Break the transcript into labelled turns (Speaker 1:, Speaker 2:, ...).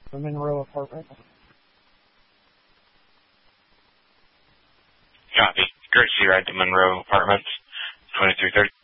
Speaker 1: The Monroe apartment.
Speaker 2: Copy. Courtesy ride to Monroe Apartments, 2330.